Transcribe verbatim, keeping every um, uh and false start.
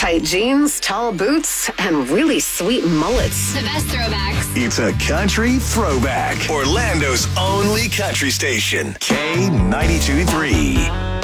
Tight jeans, tall boots, and really sweet mullets. The best throwbacks. It's a country throwback. Orlando's only country station. K ninety-two point three.